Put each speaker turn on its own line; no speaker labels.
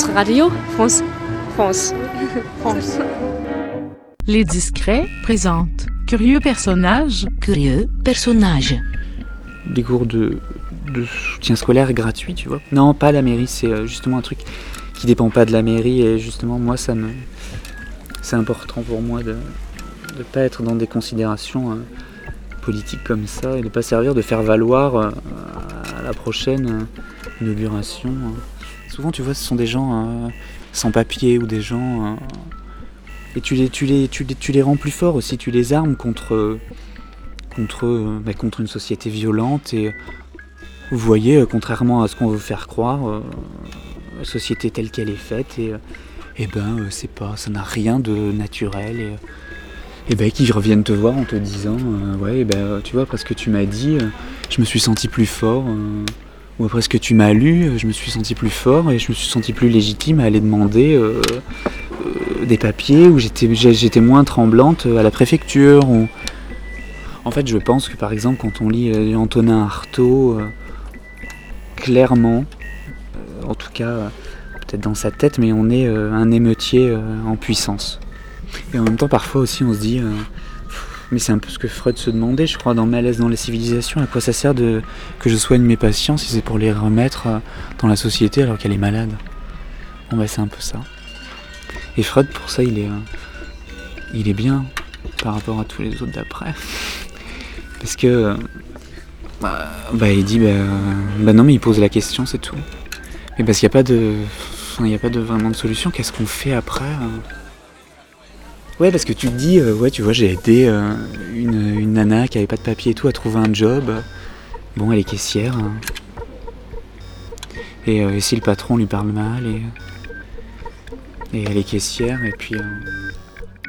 Radio, France. France. France.
Les Discrets présentent Curieux personnages.
Curieux personnages.
Des cours de soutien scolaire gratuit, tu vois. Non, pas la mairie, c'est justement un truc qui dépend pas de la mairie et justement moi c'est important pour moi de pas être dans des considérations politiques comme ça et de pas servir de faire valoir à la prochaine inauguration. Souvent tu vois ce sont des gens sans papier ou des gens et tu les rends plus forts aussi, tu les armes contre une société violente et vous voyez, contrairement à ce qu'on veut faire croire, la société telle qu'elle est faite c'est pas, ça n'a rien de naturel et qu'ils reviennent te voir en te disant tu vois après ce que tu m'as dit, je me suis senti plus fort ou après ce que tu m'as lu, je me suis senti plus fort et je me suis senti plus légitime à aller demander des papiers où j'étais moins tremblante à la préfecture ou... En fait, je pense que par exemple, quand on lit Antonin Artaud, clairement, en tout cas, peut-être dans sa tête, mais on est un émeutier en puissance. Et en même temps, parfois aussi, on se dit, mais c'est un peu ce que Freud se demandait, je crois, dans Malaise dans la civilisation, à quoi ça sert que je soigne mes patients si c'est pour les remettre dans la société alors qu'elle est malade. Bon, c'est un peu ça. Et Freud, pour ça, il est bien par rapport à tous les autres d'après. Parce que il dit non mais il pose la question, c'est tout. Et parce qu'il n'y a pas de vraiment de solution. Qu'est-ce qu'on fait après Ouais, parce que tu te dis tu vois, j'ai aidé une nana qui avait pas de papier et tout à trouver un job. Bon, elle est caissière. Et si le patron lui parle mal et elle est caissière et puis